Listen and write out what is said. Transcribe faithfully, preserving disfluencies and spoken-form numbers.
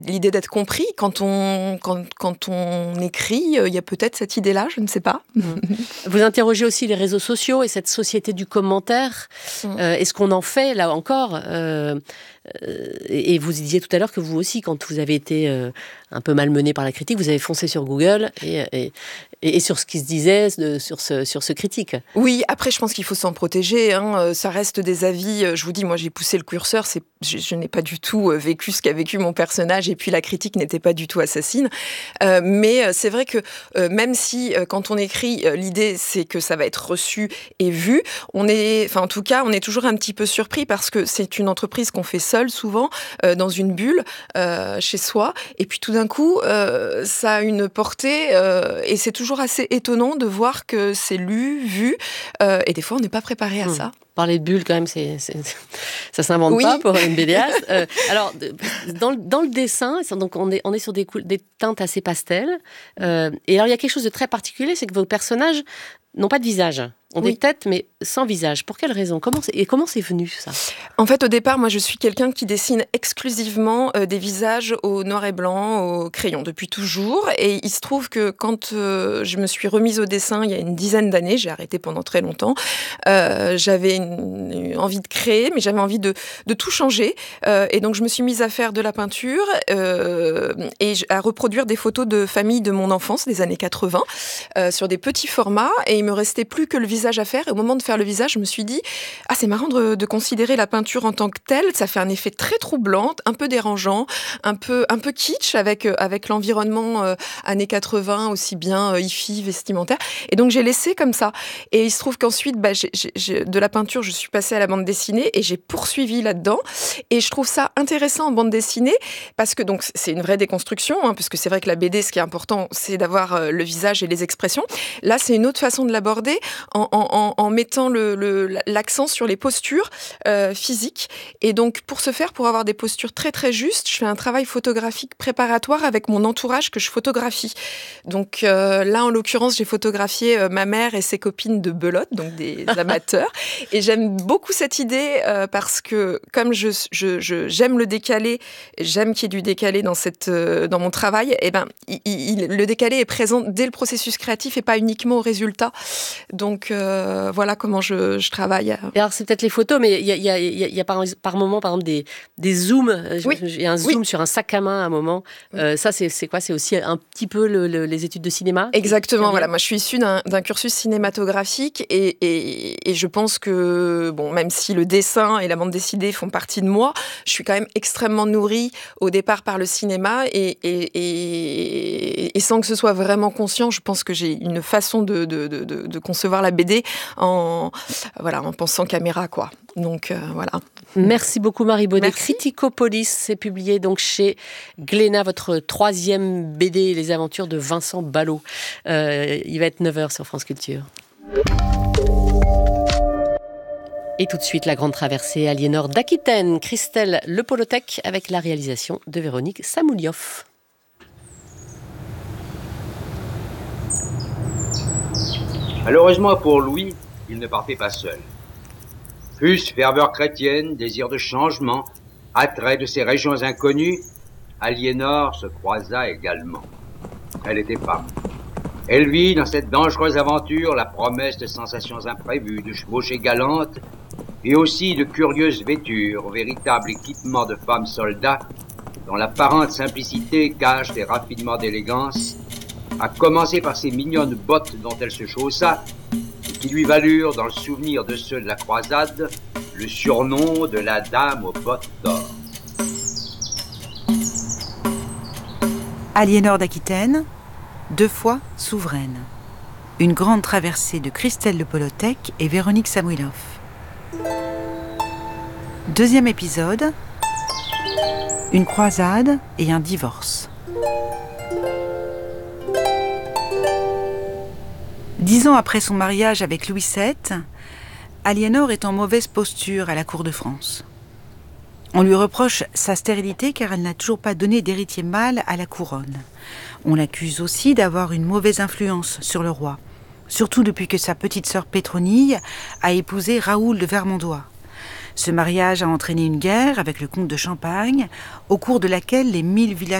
l'idée d'être compris. Quand on, quand, quand on écrit, il y a peut-être cette idée-là, je ne sais pas. Mmh. Vous interrogez aussi les réseaux sociaux et cette société du commentaire. Mmh. Euh, est-ce qu'on en fait, là encore euh, euh, Et vous disiez tout à l'heure que vous aussi, quand vous avez été euh, un peu malmené par la critique, vous avez foncé sur Google et, et, et sur ce qui se disait de, sur, ce, sur ce critique. Oui, après, je pense qu'il faut s'en protéger. Hein. Ça reste des avis. Je vous dis, moi, j'ai poussé le curseur. C'est, je, je n'ai pas du tout vécu ce qu'a vécu mon personnage. Et puis, la critique n'était pas du tout assassine. Euh, mais c'est vrai que euh, même si, euh, quand on écrit, euh, l'idée, c'est que ça va être reçu et vu, on est, enfin, en tout cas, on est toujours un petit peu surpris parce que c'est une entreprise qu'on fait seul, souvent, euh, dans une bulle, euh, chez soi. Et puis, tout d'un coup, euh, ça a une portée. Euh, et c'est toujours assez étonnant de voir que c'est lu, vu. Euh, et des fois, on n'est pas préparé à mmh. ça. Parler de bulles, quand même, c'est, c'est, ça s'invente oui. pas pour une BDaste. Euh, alors, dans, dans le dessin, donc on est, on est sur des, des teintes assez pastel. Euh, et alors, il y a quelque chose de très particulier, c'est que vos personnages n'ont pas de visage. Ont oui. des têtes, mais sans visage. Pour quelle raison ? Comment c'est, et comment c'est venu, ça ? En fait, au départ, moi, je suis quelqu'un qui dessine exclusivement euh, des visages au noir et blanc, au crayon, depuis toujours. Et il se trouve que quand euh, je me suis remise au dessin, il y a une dizaine d'années, j'ai arrêté pendant très longtemps, euh, j'avais une, une envie de créer, mais j'avais envie de, de tout changer. Euh, et donc, je me suis mise à faire de la peinture euh, et à reproduire des photos de famille de mon enfance, des années quatre-vingts, euh, sur des petits formats. Et il me restait plus que le visage à faire. Et au moment de faire le visage, je me suis dit, ah, c'est marrant de, de considérer la peinture en tant que telle. Ça fait un effet très troublant, un peu dérangeant, un peu, un peu kitsch avec, avec l'environnement euh, années quatre-vingts, aussi bien euh, hi-fi, vestimentaire. Et donc, j'ai laissé comme ça. Et il se trouve qu'ensuite, bah, j'ai, j'ai, de la peinture, je suis passée à la bande dessinée et j'ai poursuivi là-dedans. Et je trouve ça intéressant en bande dessinée parce que donc, c'est une vraie déconstruction, hein, parce que c'est vrai que la B D, ce qui est important, c'est d'avoir euh, le visage et les expressions. Là, c'est une autre façon de l'aborder en En, en, en mettant le, le, l'accent sur les postures euh, physiques. Et donc, pour ce faire, pour avoir des postures très, très justes, je fais un travail photographique préparatoire avec mon entourage que je photographie. Donc euh, là, en l'occurrence, j'ai photographié euh, ma mère et ses copines de belote, donc des amateurs. Et j'aime beaucoup cette idée euh, parce que, comme je, je, je, j'aime le décalé, j'aime qu'il y ait du décalé dans, cette, euh, dans mon travail, et ben, il, il, le décalé est présent dès le processus créatif et pas uniquement au résultat. Donc, Euh, voilà comment je, je travaille. Et alors, c'est peut-être les photos, mais il y a, y a, y a par, par moment, par exemple, des, des zooms. Oui. Il y a un zoom oui. sur un sac à main à un moment. Oui. Euh, ça, c'est, c'est quoi ? C'est aussi un petit peu le, le, les études de cinéma ? Exactement. Voilà. Moi, je suis issue d'un, d'un cursus cinématographique et, et, et je pense que, bon, même si le dessin et la bande dessinée font partie de moi, je suis quand même extrêmement nourrie au départ par le cinéma et, et, et, et sans que ce soit vraiment conscient, je pense que j'ai une façon de, de, de, de concevoir la B D en, voilà, en pensant caméra, quoi. Donc, euh, voilà. Merci beaucoup, Marie Baudet. Merci. Criticopolis, c'est publié donc chez Glénat, votre troisième B D, Les aventures de Vincent Ballot. Euh, il va être neuf heures sur France Culture. Et tout de suite, la grande traversée Aliénor d'Aquitaine, Christelle Le Polothèque, avec la réalisation de Véronique Samoulioff. Malheureusement pour Louis, il ne partait pas seul. Plus ferveur chrétienne, désir de changement, attrait de ces régions inconnues, Aliénor se croisa également. Elle était femme. Elle vit dans cette dangereuse aventure la promesse de sensations imprévues, de chevauchées galantes et aussi de curieuses vêtures, véritable équipement de femmes soldats dont l'apparente simplicité cache des raffinements d'élégance, à commencer par ces mignonnes bottes dont elle se chaussa, et qui lui valurent, dans le souvenir de ceux de la croisade, le surnom de la dame aux bottes d'or. Aliénor d'Aquitaine, deux fois souveraine. Une grande traversée de Christelle Le Polothèque et Véronique Samoulioff. Deuxième épisode, une croisade et un divorce. Dix ans après son mariage avec Louis sept, Aliénor est en mauvaise posture à la cour de France. On lui reproche sa stérilité car elle n'a toujours pas donné d'héritier mâle à la couronne. On l'accuse aussi d'avoir une mauvaise influence sur le roi, surtout depuis que sa petite sœur Pétronille a épousé Raoul de Vermandois. Ce mariage a entraîné une guerre avec le comte de Champagne, au cours de laquelle les mille villages